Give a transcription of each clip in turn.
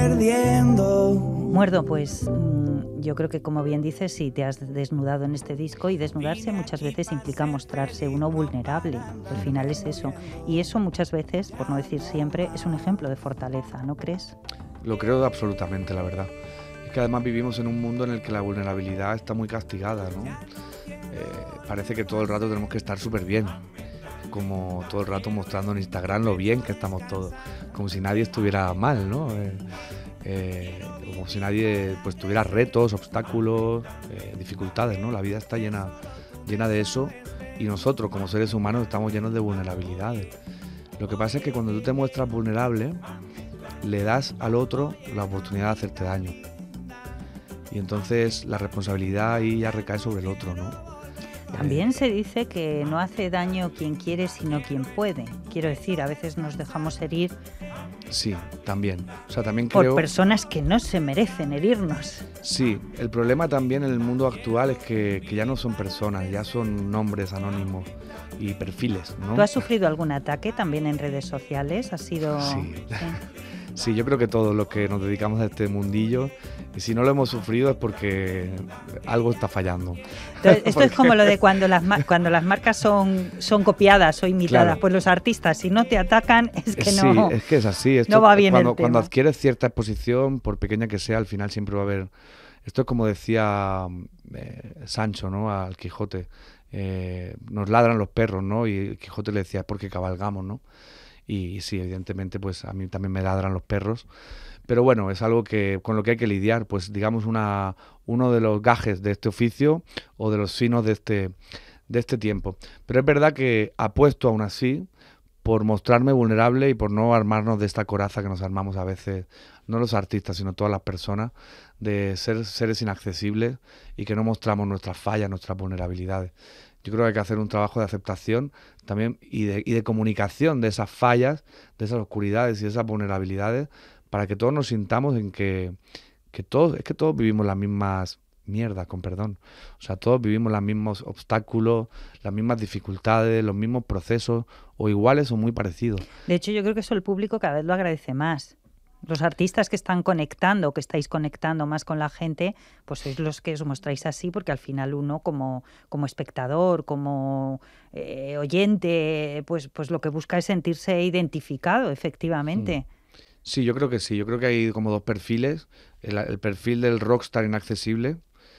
Muerto, pues yo creo que, como bien dices, sí, te has desnudado en este disco, y desnudarse muchas veces implica mostrarse uno vulnerable. Al final es eso. Y eso muchas veces, por no decir siempre, es un ejemplo de fortaleza, ¿no crees? Lo creo absolutamente, la verdad. Es que además vivimos en un mundo en el que la vulnerabilidad está muy castigada, ¿no? Parece que todo el rato tenemos que estar súper bien, como todo el rato mostrando en Instagram lo bien que estamos todos, como si nadie estuviera mal, ¿no? Como si nadie pues tuviera retos, obstáculos, dificultades, ¿no? La vida está llena de eso, y nosotros como seres humanos estamos llenos de vulnerabilidades. Lo que pasa es que cuando tú te muestras vulnerable, le das al otro la oportunidad de hacerte daño. Y entonces la responsabilidad ahí ya recae sobre el otro, ¿no? También se dice que no hace daño quien quiere, sino quien puede. Quiero decir, a veces nos dejamos herir. Sí, también. O sea, también por creo... personas que no se merecen herirnos. Sí, el problema también en el mundo actual es que ya no son personas, ya son nombres anónimos y perfiles, ¿no? ¿Tú has sufrido algún ataque también en redes sociales? ¿Has sido...? Sí. Sí, yo creo que todos los que nos dedicamos a este mundillo, y si no lo hemos sufrido es porque algo está fallando. Entonces, esto es como lo de cuando las marcas son copiadas o imitadas. Claro. Pues los artistas, si no te atacan, es que sí, no... es que es así. Esto, no va bien el tema. Cuando adquieres cierta exposición, por pequeña que sea, al final siempre va a haber... Esto es como decía Sancho, ¿no? Al Quijote. Nos ladran los perros, ¿no? Y el Quijote le decía, es porque cabalgamos, ¿no? Y sí, evidentemente, pues a mí también me ladran los perros. Pero bueno, es algo con lo que hay que lidiar, pues digamos uno de los gajes de este oficio, o de los signos de este tiempo. Pero es verdad que apuesto aún así por mostrarme vulnerable y por no armarnos de esta coraza que nos armamos a veces, no los artistas, sino todas las personas, de ser seres inaccesibles y que no mostramos nuestras fallas, nuestras vulnerabilidades. Yo creo que hay que hacer un trabajo de aceptación también y de comunicación de esas fallas, de esas oscuridades y de esas vulnerabilidades, para que todos nos sintamos en que todos vivimos las mismas mierdas, con perdón. O sea, todos vivimos los mismos obstáculos, las mismas dificultades, los mismos procesos, o iguales o muy parecidos. De hecho, yo creo que eso el público cada vez lo agradece más. Los artistas que están conectando, que estáis conectando más con la gente, pues sois los que os mostráis así, porque al final uno como espectador, como oyente, pues lo que busca es sentirse identificado, efectivamente. Sí, yo creo que sí. Yo creo que hay como dos perfiles. El perfil del rockstar inaccesible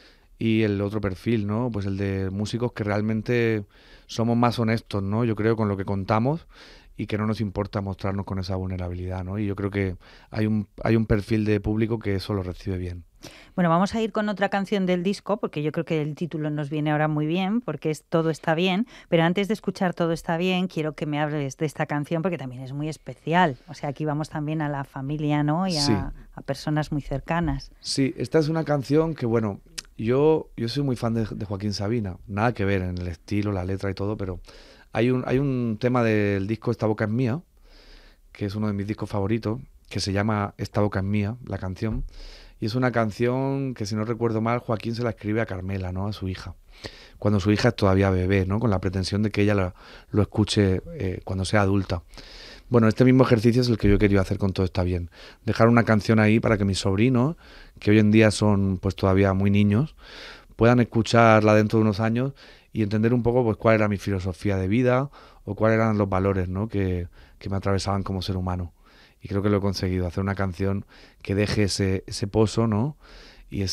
y el otro perfil, ¿no? Pues el de músicos que realmente somos más honestos, ¿no? Yo creo, con lo que contamos, y que no nos importa mostrarnos con esa vulnerabilidad, ¿no? Y yo creo que hay un perfil de público que eso lo recibe bien. Bueno, vamos a ir con otra canción del disco, porque yo creo que el título nos viene ahora muy bien, porque es Todo está bien, pero antes de escuchar Todo está bien, quiero que me hables de esta canción, porque también es muy especial. O sea, aquí vamos también a la familia, ¿no? Y Sí. a personas muy cercanas. Sí, esta es una canción que, bueno, yo soy muy fan de Joaquín Sabina, nada que ver en el estilo, la letra y todo, pero hay un tema del disco Esta boca es mía, que es uno de mis discos favoritos, que se llama Esta boca es mía, la canción, y es una canción que, si no recuerdo mal, Joaquín se la escribe a Carmela, ¿no? A su hija, cuando su hija es todavía bebé, ¿no? Con la pretensión de que ella lo escuche cuando sea adulta. Bueno, este mismo ejercicio es el que yo he querido hacer con Todo está bien. Dejar una canción ahí para que mis sobrinos, que hoy en día son pues todavía muy niños, puedan escucharla dentro de unos años y entender un poco pues cuál era mi filosofía de vida, o cuáles eran los valores, ¿no? que me atravesaban como ser humano. Y creo que lo he conseguido, hacer una canción que deje ese pozo, ¿no? Y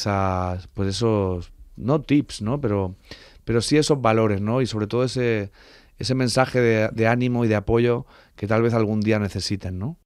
esos, no tips, ¿no? Pero sí esos valores, ¿no? Y sobre todo ese mensaje de ánimo y de apoyo que tal vez algún día necesiten, ¿no?